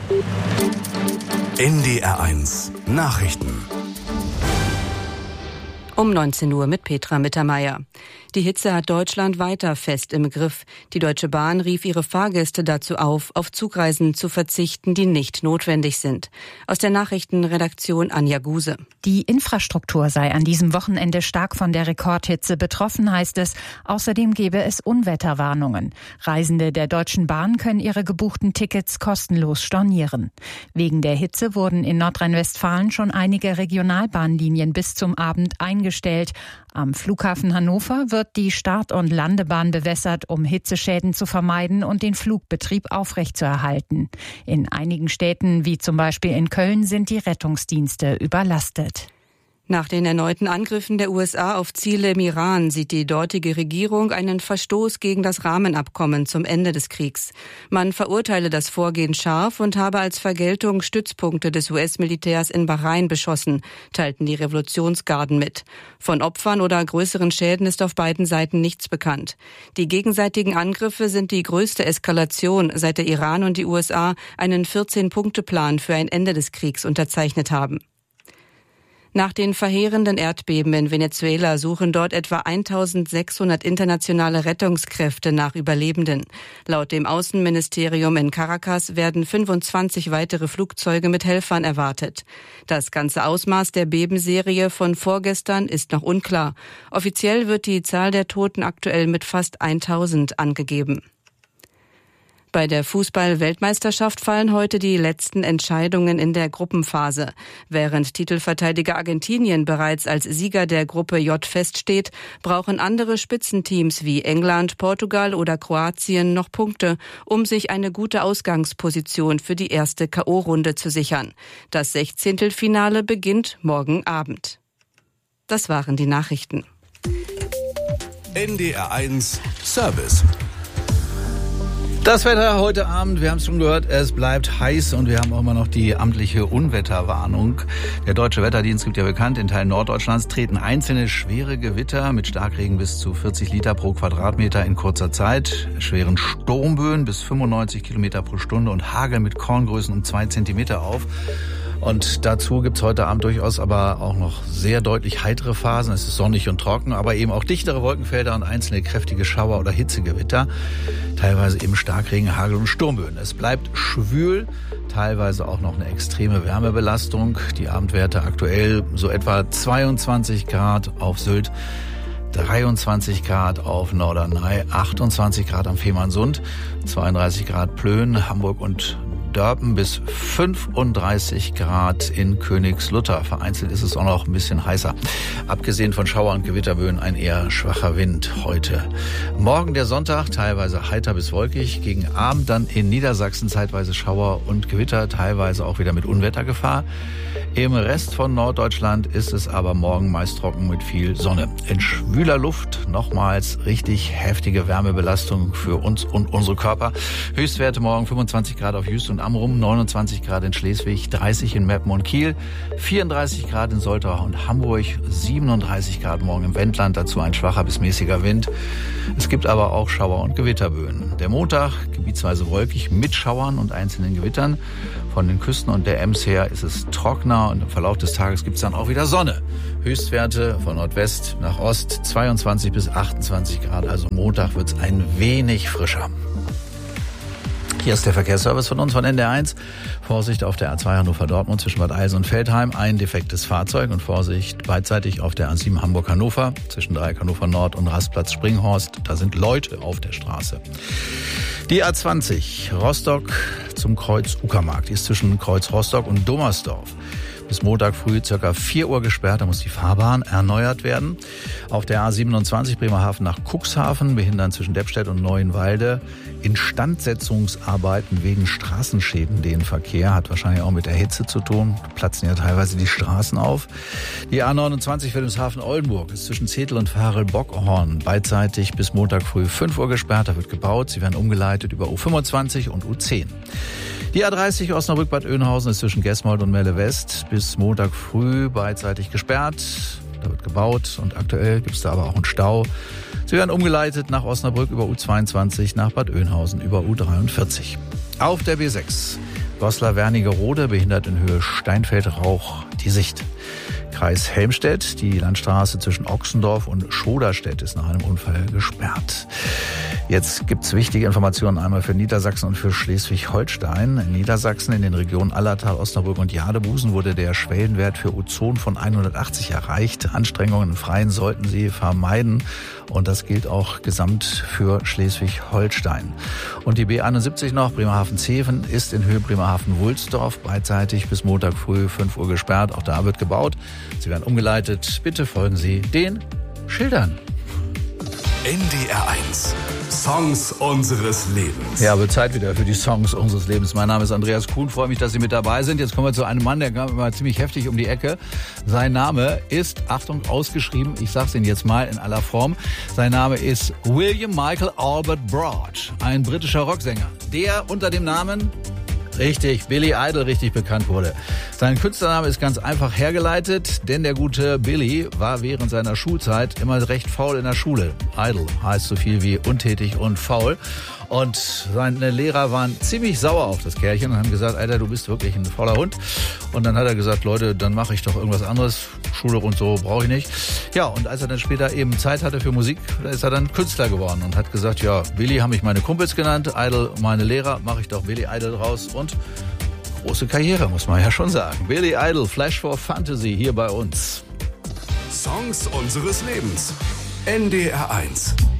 NDR1 Nachrichten. Um 19 Uhr mit Petra Mittermeier. Die Hitze hat Deutschland weiter fest im Griff. Die Deutsche Bahn rief ihre Fahrgäste dazu auf Zugreisen zu verzichten, die nicht notwendig sind. Aus der Nachrichtenredaktion Anja Guse. Die Infrastruktur sei an diesem Wochenende stark von der Rekordhitze betroffen, heißt es. Außerdem gebe es Unwetterwarnungen. Reisende der Deutschen Bahn können ihre gebuchten Tickets kostenlos stornieren. Wegen der Hitze wurden in Nordrhein-Westfalen schon einige Regionalbahnlinien bis zum Abend eingestellt. Am Flughafen Hannover wird die Start- und Landebahn bewässert, um Hitzeschäden zu vermeiden und den Flugbetrieb aufrechtzuerhalten. In einigen Städten, wie zum Beispiel in Köln, sind die Rettungsdienste überlastet. Nach den erneuten Angriffen der USA auf Ziele im Iran sieht die dortige Regierung einen Verstoß gegen das Rahmenabkommen zum Ende des Kriegs. Man verurteile das Vorgehen scharf und habe als Vergeltung Stützpunkte des US-Militärs in Bahrain beschossen, teilten die Revolutionsgarden mit. Von Opfern oder größeren Schäden ist auf beiden Seiten nichts bekannt. Die gegenseitigen Angriffe sind die größte Eskalation, seit der Iran und die USA einen 14-Punkte-Plan für ein Ende des Kriegs unterzeichnet haben. Nach den verheerenden Erdbeben in Venezuela suchen dort etwa 1600 internationale Rettungskräfte nach Überlebenden. Laut dem Außenministerium in Caracas werden 25 weitere Flugzeuge mit Helfern erwartet. Das ganze Ausmaß der Bebenserie von vorgestern ist noch unklar. Offiziell wird die Zahl der Toten aktuell mit fast 1000 angegeben. Bei der Fußball-Weltmeisterschaft fallen heute die letzten Entscheidungen in der Gruppenphase. Während Titelverteidiger Argentinien bereits als Sieger der Gruppe J feststeht, brauchen andere Spitzenteams wie England, Portugal oder Kroatien noch Punkte, um sich eine gute Ausgangsposition für die erste K.O.-Runde zu sichern. Das 16. beginnt morgen Abend. Das waren die Nachrichten. NDR1 Service. Das Wetter heute Abend, wir haben es schon gehört, es bleibt heiß und wir haben auch immer noch die amtliche Unwetterwarnung. Der Deutsche Wetterdienst gibt ja bekannt, in Teilen Norddeutschlands treten einzelne schwere Gewitter mit Starkregen bis zu 40 Liter pro Quadratmeter in kurzer Zeit, schweren Sturmböen bis 95 Kilometer pro Stunde und Hagel mit Korngrößen um 2 Zentimeter auf. Und dazu gibt's heute Abend durchaus aber auch noch sehr deutlich heitere Phasen. Es ist sonnig und trocken, aber eben auch dichtere Wolkenfelder und einzelne kräftige Schauer- oder Hitzegewitter. Teilweise eben Starkregen, Hagel und Sturmböen. Es bleibt schwül, teilweise auch noch eine extreme Wärmebelastung. Die Abendwerte aktuell so etwa 22 Grad auf Sylt, 23 Grad auf Norderney, 28 Grad am Fehmarnsund, 32 Grad Plön, Hamburg und Dörpen bis 35 Grad in Königslutter. Vereinzelt ist es auch noch ein bisschen heißer. Abgesehen von Schauer- und Gewitterböen ein eher schwacher Wind heute. Morgen der Sonntag, teilweise heiter bis wolkig. Gegen Abend dann in Niedersachsen zeitweise Schauer und Gewitter, teilweise auch wieder mit Unwettergefahr. Im Rest von Norddeutschland ist es aber morgen meist trocken mit viel Sonne. In schwüler Luft nochmals richtig heftige Wärmebelastung für uns und unsere Körper. Höchstwerte morgen 25 Grad auf Jüst und Amrum, 29 Grad in Schleswig, 30 in Meppen und Kiel, 34 Grad in Soltau und Hamburg, 37 Grad morgen im Wendland, dazu ein schwacher bis mäßiger Wind. Es gibt aber auch Schauer- und Gewitterböen. Der Montag gebietsweise wolkig mit Schauern und einzelnen Gewittern. Von den Küsten und der Ems her ist es trockener und im Verlauf des Tages gibt es dann auch wieder Sonne. Höchstwerte von Nordwest nach Ost 22 bis 28 Grad, also Montag wird es ein wenig frischer. Hier ist der Verkehrsservice von uns von NDR1. Vorsicht auf der A2 Hannover-Dortmund zwischen Bad Eilsen und Veltheim. Ein defektes Fahrzeug und Vorsicht beidseitig auf der A7 Hamburg-Hannover zwischen Dreieck Hannover Nord und Rastplatz Springhorst. Da sind Leute auf der Straße. Die A20 Rostock zum Kreuz Uckermark. Die ist zwischen Kreuz Rostock und Dommersdorf. Bis Montag früh ca. 4 Uhr gesperrt, da muss die Fahrbahn erneuert werden. Auf der A27 Bremerhaven nach Cuxhaven behindern zwischen Deppstedt und Neuenwalde Instandsetzungsarbeiten wegen Straßenschäden den Verkehr. Hat wahrscheinlich auch mit der Hitze zu tun. Platzen ja teilweise die Straßen auf. Die A29 Wilhelmshaven-Oldenburg ist zwischen Zetel und Farel-Bockhorn beidseitig bis Montag früh 5 Uhr gesperrt. Da wird gebaut. Sie werden umgeleitet über U25 und U10. Die A30 Osnabrück-Bad Oeynhausen ist zwischen Gesmold und Melle West bis Montag früh beidseitig gesperrt. Da wird gebaut und aktuell gibt es da aber auch einen Stau. Sie werden umgeleitet nach Osnabrück über U22, nach Bad Oeynhausen über U43. Auf der B6 Goslar-Wernigerode behindert in Höhe Steinfeld-Rauch die Sicht. Kreis Helmstedt, die Landstraße zwischen Ochsendorf und Schoderstedt ist nach einem Unfall gesperrt. Jetzt gibt's wichtige Informationen einmal für Niedersachsen und für Schleswig-Holstein. In Niedersachsen in den Regionen Allertal, Osnabrück und Jadebusen wurde der Schwellenwert für Ozon von 180 erreicht. Anstrengungen im Freien sollten Sie vermeiden. Und das gilt auch gesamt für Schleswig-Holstein. Und die B71 noch, Bremerhaven-Zeven, ist in Höhe Bremerhaven-Wulsdorf beidseitig bis Montag früh 5 Uhr gesperrt. Auch da wird gebaut. Sie werden umgeleitet. Bitte folgen Sie den Schildern. NDR 1. Songs unseres Lebens. Ja, wird Zeit wieder für die Songs unseres Lebens. Mein Name ist Andreas Kuhn, freue mich, dass Sie mit dabei sind. Jetzt kommen wir zu einem Mann, der kam immer ziemlich heftig um die Ecke. Sein Name ist, Achtung, ausgeschrieben, ich sag's Ihnen jetzt mal in aller Form, sein Name ist William Michael Albert Broad, ein britischer Rocksänger, der unter dem Namen... Richtig, Billy Idol richtig bekannt wurde. Sein Künstlername ist ganz einfach hergeleitet, denn der gute Billy war während seiner Schulzeit immer recht faul in der Schule. Idol heißt so viel wie untätig und faul. Und seine Lehrer waren ziemlich sauer auf das Kerlchen und haben gesagt, Alter, du bist wirklich ein fauler Hund. Und dann hat er gesagt, Leute, dann mache ich doch irgendwas anderes. Schule und so brauche ich nicht. Ja, und als er dann später eben Zeit hatte für Musik, da ist er dann Künstler geworden und hat gesagt, ja, Billy haben mich meine Kumpels genannt, Idol meine Lehrer, mache ich doch Billy Idol raus. Und große Karriere, muss man ja schon sagen. Billy Idol, Flash for Fantasy hier bei uns. Songs unseres Lebens. NDR 1.